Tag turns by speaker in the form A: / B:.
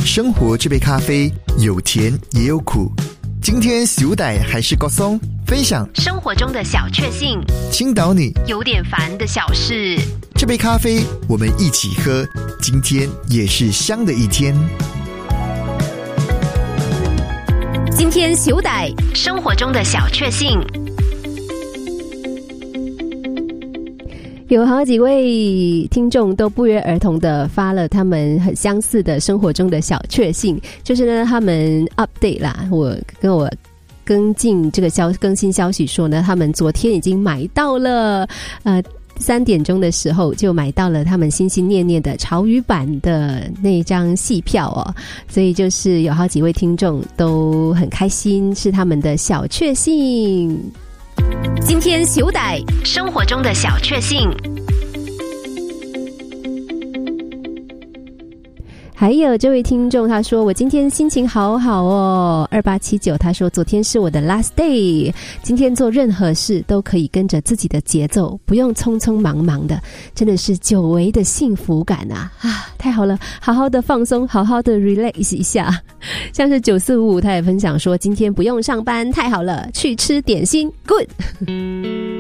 A: 生活这杯咖啡有甜也有苦。今天小弟还是郭松分享
B: 生活中的小确幸，
A: 倾倒你
B: 有点烦的小事。
A: 这杯咖啡我们一起喝，今天也是香的一天。
B: 今天小弟生活中的小确幸。
C: 有好几位听众都不约而同的发了他们很相似的生活中的小确幸，就是呢他们 update 啦，我跟进这个更新消息说呢，他们昨天已经买到了3点钟的时候就买到了他们心心念念的潮语版的那张戏票哦，所以就是有好几位听众都很开心，是他们的小确幸。
B: 今天小弟生活中的小确幸。
C: 还有这位听众他说，我今天心情好好哦。2879他说，昨天是我的 last day， 今天做任何事都可以跟着自己的节奏，不用匆匆忙忙的，真的是久违的幸福感啊！太好了，好好的放松，好好的 relax 一下。像是9455他也分享说，今天不用上班，太好了，去吃点心 good。